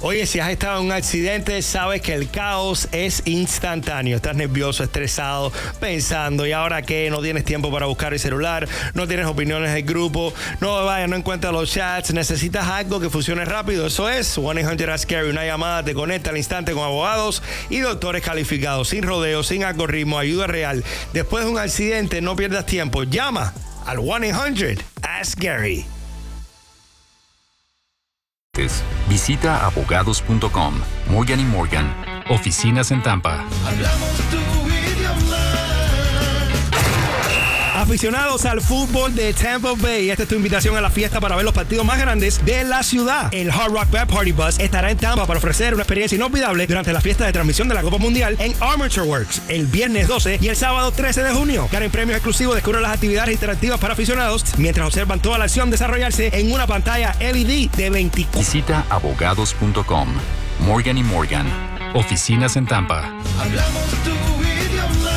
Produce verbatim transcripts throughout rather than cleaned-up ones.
Oye, si has estado en un accidente, sabes que el caos es instantáneo. Estás nervioso, estresado, pensando, ¿y ahora qué? No tienes tiempo para buscar el celular, no tienes opiniones del grupo, no vayas, no encuentras los chats, necesitas algo que funcione rápido. Eso es one eight hundred ask Gary. Una llamada te conecta al instante con abogados y doctores calificados, sin rodeos, sin algoritmo, ayuda real. Después de un accidente, no pierdas tiempo. Llama al one eight hundred ask Gary. Visita abogados punto com. Morgan y Morgan. Oficinas en Tampa. Hablamos tu idioma. Aficionados al fútbol de Tampa Bay, esta es tu invitación a la fiesta para ver los partidos más grandes de la ciudad. El Hard Rock Bad Party Bus estará en Tampa para ofrecer una experiencia inolvidable durante la fiesta de transmisión de la Copa Mundial en Armature Works el viernes doce y el sábado trece de junio. Ganen premios exclusivos, descubre las actividades interactivas para aficionados mientras observan toda la acción desarrollarse en una pantalla L E D de veinticuatro. Visita abogados punto com. Morgan y Morgan. Oficinas en Tampa. Hablamos tu idioma.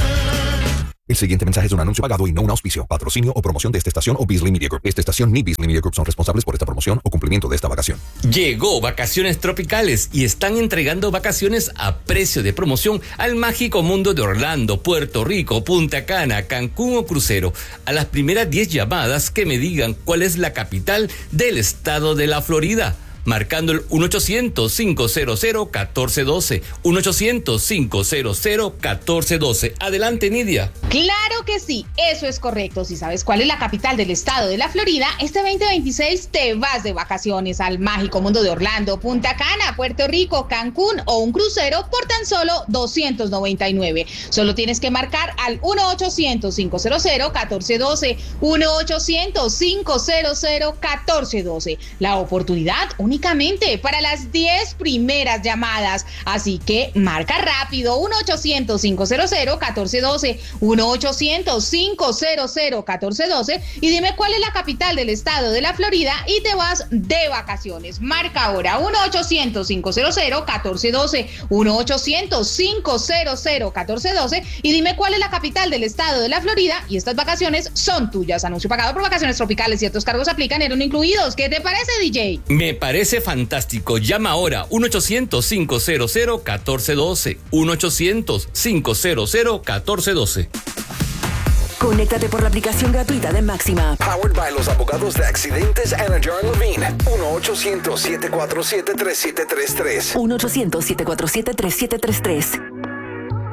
El siguiente mensaje es un anuncio pagado y no un auspicio, patrocinio o promoción de esta estación o Beasley Media Group. Esta estación ni Beasley Media Group son responsables por esta promoción o cumplimiento de esta vacación. Llegó Vacaciones Tropicales y están entregando vacaciones a precio de promoción al mágico mundo de Orlando, Puerto Rico, Punta Cana, Cancún o crucero. A las primeras diez llamadas que me digan cuál es la capital del estado de la Florida, marcando el uno ochocientos, cinco cero cero, uno cuatro uno dos. uno ochocientos, cinco cero cero, uno cuatro uno dos. Adelante, Nidia. Claro que sí, eso es correcto. Si sabes cuál es la capital del estado de la Florida, este veinte veintiséis te vas de vacaciones al mágico mundo de Orlando, Punta Cana, Puerto Rico, Cancún o un crucero por tan solo doscientos noventa y nueve. Solo tienes que marcar al uno ochocientos, cinco cero cero, uno cuatro uno dos. uno ochocientos, cinco cero cero, uno cuatro uno dos. La oportunidad únicamente para las diez primeras llamadas. Así que marca rápido uno ochocientos, cinco cero cero, uno cuatro uno dos. uno ochocientos, cinco cero cero, uno cuatro uno dos y dime cuál es la capital del estado de la Florida y te vas de vacaciones. Marca ahora uno ochocientos, cinco cero cero, uno cuatro uno dos. uno ochocientos, cinco cero cero, uno cuatro uno dos y dime cuál es la capital del estado de la Florida y estas vacaciones son tuyas. Anuncio pagado por Vacaciones Tropicales. Ciertos cargos aplican, eran incluidos. ¿Qué te parece, D J? Me parece fantástico. Llama ahora uno ochocientos, cinco cero cero, uno cuatro uno dos. uno ochocientos, cinco cero cero, uno cuatro uno dos. Conéctate por la aplicación gratuita de Máxima. Powered by los abogados de accidentes Anna Jar Levine. uno ochocientos, siete cuatro siete, tres siete tres tres. uno ochocientos, siete cuatro siete, tres siete tres tres.